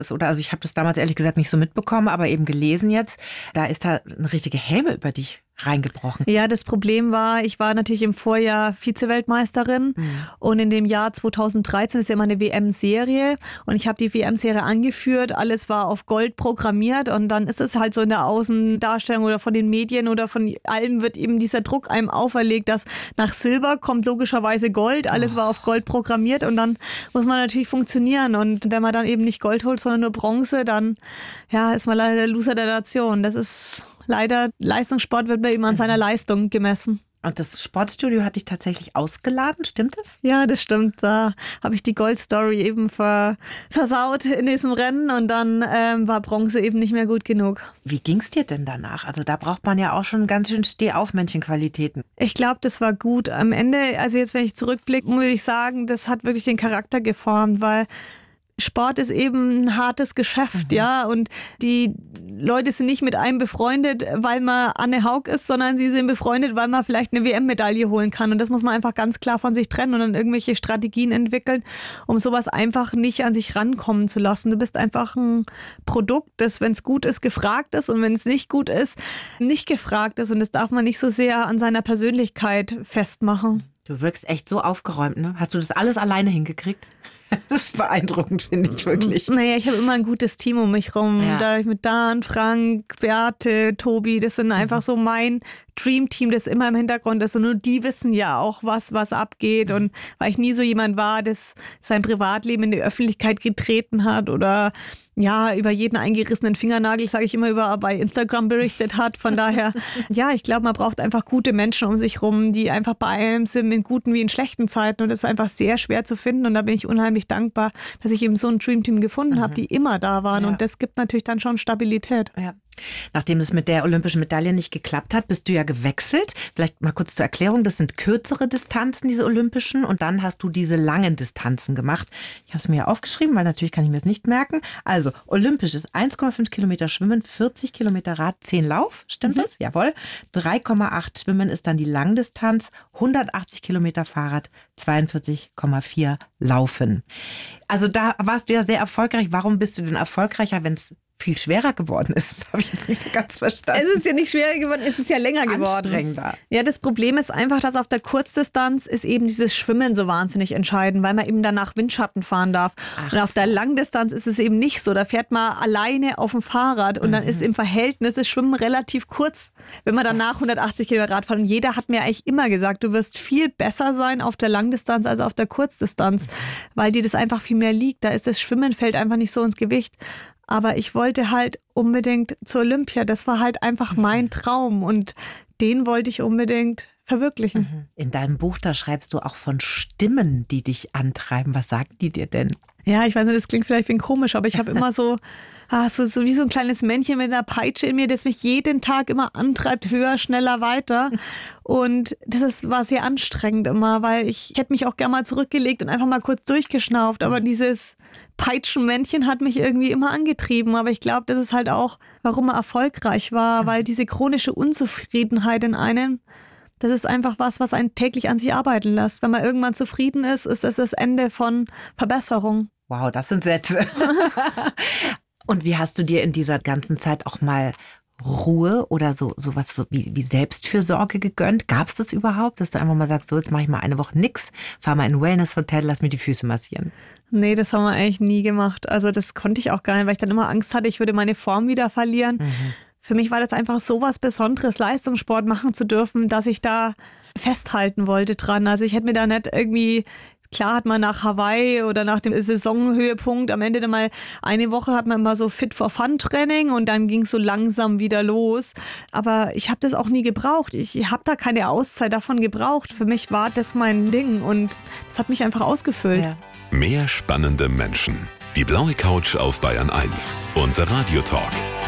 oder also ich habe das damals ehrlich gesagt nicht so mitbekommen, aber eben gelesen jetzt, da ist da eine richtige Häme über dich reingebrochen. Ja, das Problem war, ich war natürlich im Vorjahr Vize-Weltmeisterin und in dem Jahr 2013 ist ja immer eine WM-Serie und ich habe die WM-Serie angeführt, alles war auf Gold programmiert und dann ist es halt so in der Außendarstellung oder von den Medien oder von allem wird eben dieser Druck einem auferlegt, dass nach Silber kommt logischerweise Gold, alles war auf Gold programmiert und dann muss man natürlich funktionieren und wenn man dann eben nicht Gold holt, sondern nur Bronze, dann ja, ist man leider der Loser der Nation. Das ist leider, Leistungssport wird mir eben an seiner Leistung gemessen. Und das Sportstudio hat dich tatsächlich ausgeladen, stimmt das? Ja, das stimmt. Da habe ich die Gold-Story eben versaut in diesem Rennen und dann war Bronze eben nicht mehr gut genug. Wie ging's dir denn danach? Also da braucht man ja auch schon ganz schön Stehaufmännchen-Qualitäten. Ich glaube, das war gut. Am Ende, also jetzt, wenn ich zurückblicke, muss ich sagen, das hat wirklich den Charakter geformt, weil Sport ist eben ein hartes Geschäft, ja, und die Leute sind nicht mit einem befreundet, weil man Anne Haug ist, sondern sie sind befreundet, weil man vielleicht eine WM-Medaille holen kann und das muss man einfach ganz klar von sich trennen und dann irgendwelche Strategien entwickeln, um sowas einfach nicht an sich rankommen zu lassen. Du bist einfach ein Produkt, das, wenn es gut ist, gefragt ist und wenn es nicht gut ist, nicht gefragt ist und das darf man nicht so sehr an seiner Persönlichkeit festmachen. Du wirkst echt so aufgeräumt, ne? Hast du das alles alleine hingekriegt? Das ist beeindruckend, finde ich wirklich. Naja, ich habe immer ein gutes Team um mich rum. Ja. Da mit Dan, Frank, Beate, Tobi, das sind einfach so mein Dream-Team, das immer im Hintergrund ist. Und nur die wissen ja auch, was abgeht. Und weil ich nie so jemand war, das sein Privatleben in die Öffentlichkeit getreten hat oder ja, über jeden eingerissenen Fingernagel, sage ich immer, bei Instagram berichtet hat. Von daher, ja, ich glaube, man braucht einfach gute Menschen um sich rum, die einfach bei einem sind, in guten wie in schlechten Zeiten. Und das ist einfach sehr schwer zu finden. Und da bin ich unheimlich dankbar, dass ich eben so ein Dreamteam gefunden habe, die immer da waren. Ja. Und das gibt natürlich dann schon Stabilität. Ja. Nachdem es mit der olympischen Medaille nicht geklappt hat, bist du ja gewechselt. Vielleicht mal kurz zur Erklärung, das sind kürzere Distanzen, diese olympischen, und dann hast du diese langen Distanzen gemacht. Ich habe es mir ja aufgeschrieben, weil natürlich kann ich mir das nicht merken. Also olympisch ist 1,5 Kilometer Schwimmen, 40 Kilometer Rad, 10 Lauf, stimmt das? Jawohl. 3,8 Schwimmen ist dann die Langdistanz, 180 Kilometer Fahrrad, 42,4 Laufen. Also da warst du ja sehr erfolgreich. Warum bist du denn erfolgreicher, wenn es viel schwerer geworden ist? Das habe ich jetzt nicht so ganz verstanden. Es ist ja nicht schwerer geworden, es ist ja länger geworden. Anstrengender. Ja, das Problem ist einfach, dass auf der Kurzdistanz ist eben dieses Schwimmen so wahnsinnig entscheidend, weil man eben danach Windschatten fahren darf. Ach und auf der Langdistanz ist es eben nicht so. Da fährt man alleine auf dem Fahrrad und dann ist im Verhältnis das Schwimmen relativ kurz, wenn man danach 180 Kilometer Rad fährt. Und jeder hat mir eigentlich immer gesagt, du wirst viel besser sein auf der Langdistanz als auf der Kurzdistanz, weil dir das einfach viel mehr liegt. Da ist das Schwimmen, fällt einfach nicht so ins Gewicht. Aber ich wollte halt unbedingt zur Olympia. Das war halt einfach mein Traum und den wollte ich unbedingt verwirklichen. In deinem Buch, da schreibst du auch von Stimmen, die dich antreiben. Was sagen die dir denn? Ja, ich weiß nicht, das klingt vielleicht ein bisschen komisch, aber ich habe immer so wie so ein kleines Männchen mit einer Peitsche in mir, das mich jeden Tag immer antreibt, höher, schneller, weiter. Und war sehr anstrengend immer, weil ich hätte mich auch gerne mal zurückgelegt und einfach mal kurz durchgeschnauft. Aber dieses Peitschenmännchen hat mich irgendwie immer angetrieben. Aber ich glaube, das ist halt auch, warum er erfolgreich war, weil diese chronische Unzufriedenheit in einem, das ist einfach was einen täglich an sich arbeiten lässt. Wenn man irgendwann zufrieden ist, ist das das Ende von Verbesserung. Wow, das sind Sätze. Und wie hast du dir in dieser ganzen Zeit auch mal Ruhe oder sowas wie Selbstfürsorge gegönnt? Gab es das überhaupt, dass du einfach mal sagst, so jetzt mache ich mal eine Woche nix, fahr mal in ein Wellness-Hotel, lass mir die Füße massieren? Nee, das haben wir eigentlich nie gemacht. Also das konnte ich auch gar nicht, weil ich dann immer Angst hatte, ich würde meine Form wieder verlieren. Für mich war das einfach so was Besonderes, Leistungssport machen zu dürfen, dass ich da festhalten wollte dran. Also ich hätte mir da nicht irgendwie, klar hat man nach Hawaii oder nach dem Saisonhöhepunkt am Ende dann mal eine Woche hat man immer so Fit-for-Fun-Training und dann ging es so langsam wieder los. Aber ich habe das auch nie gebraucht. Ich habe da keine Auszeit davon gebraucht. Für mich war das mein Ding und das hat mich einfach ausgefüllt. Ja. Mehr spannende Menschen. Die blaue Couch auf Bayern 1. Unser Radiotalk.